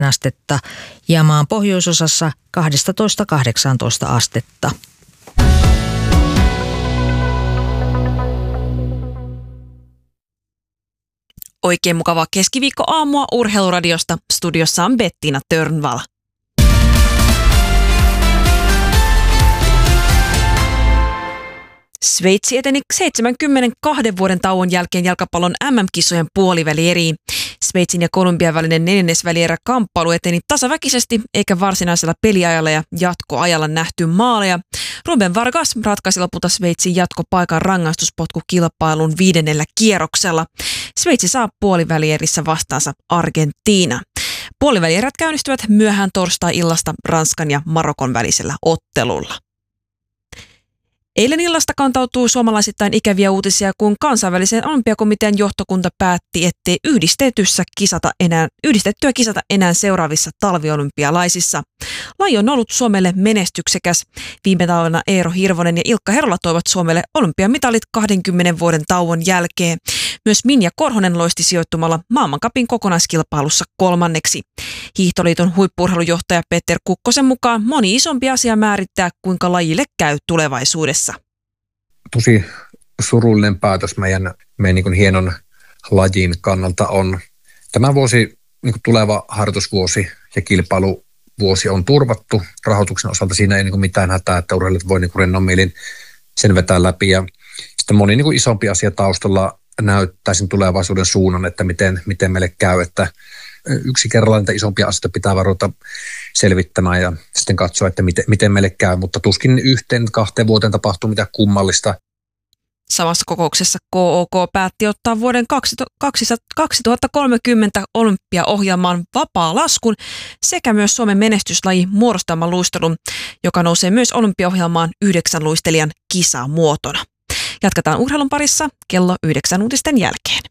astetta ja maan pohjoisosassa 12-18 astetta. Oikein mukavaa keskiviikkoaamua Urheiluradiosta. Studiossa on Bettina Törnvall. Sveitsi eteni 72 vuoden tauon jälkeen jalkapallon MM-kisojen puolivälieriin. Sveitsin ja Kolumbian välinen neljännesvälierä-kamppailu eteni tasaväkisesti eikä varsinaisella peliajalla ja jatkoajalla nähty maaleja. Ruben Vargas ratkaisi lopulta Sveitsin jatkopaikan rangaistuspotkukilpailun 5. kierroksella. Sveitsi saa puolivälierissä vastaansa Argentiina. Puolivälierät käynnistyvät myöhään torstai-illasta Ranskan ja Marokon välisellä ottelulla. Eilen illasta kantautuu suomalaisittain ikäviä uutisia, kun kansainvälisen olympiakomitean johtokunta päätti, ettei yhdistettyä kisata enää seuraavissa talviolympialaisissa. Laji on ollut Suomelle menestyksekäs. Viime talvena Eero Hirvonen ja Ilkka Herola toivat Suomelle olympiamitalit 20 vuoden tauon jälkeen. Myös Minja Korhonen loisti sijoittumalla maailmancupin kokonaiskilpailussa 3. Hiihtoliiton huippu-urheilujohtaja Peter Kukkosen mukaan moni isompi asia määrittää, kuinka lajille käy tulevaisuudessa. Tosi surullinen päätös meidän niin hienon lajin kannalta on. Tämä vuosi, niin tuleva harjoitusvuosi ja kilpailuvuosi on turvattu. Rahoituksen osalta siinä ei mitään hätää, että urheilijat voi rennon mielin sen vetää läpi. Ja sitten moni isompi asia taustalla näyttää sen tulevaisuuden suunnan, että miten meille käy, että yksi kerrallaan niitä isompia asioita pitää varoita selvittämään ja sitten katsoa, että miten meille käy, mutta tuskin 1-2 vuoteen tapahtuu mitään kummallista. Samassa kokouksessa KOK päätti ottaa vuoden 2030 olympiaohjelmaan vapaa laskun sekä myös Suomen menestyslaji muodostelmaluistelun, joka nousee myös olympiaohjelmaan 9 luistelijan kisamuotona. Jatketaan urheilun parissa kello 9 uutisten jälkeen.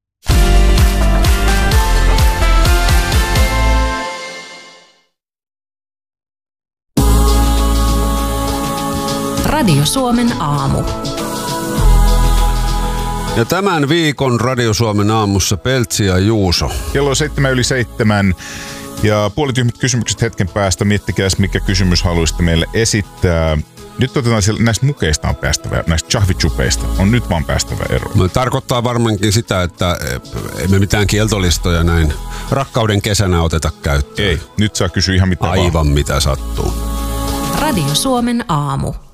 Radio Suomen aamu. Ja tämän viikon Radio Suomen aamussa Peltsi ja Juuso. Kello on 7:07 ja puolityhmät kysymykset hetken päästä. Miettikää, mikä kysymys haluaisitte meille esittää. Nyt otetaan näistä mukeista on päästävä, näistä chahvichupeista on nyt vaan päästävä ero. No, tarkoittaa varmaankin sitä, että emme mitään kieltolistoja näin rakkauden kesänä oteta käyttöön. Ei, nyt saa kysyä ihan mitä aivan vaan. Mitä sattuu. Radio Suomen aamu.